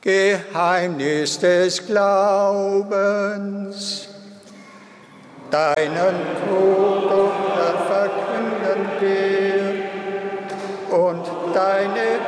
Geheimnis des Glaubens. Deinen Tod, o Herr, verkünden wir und deine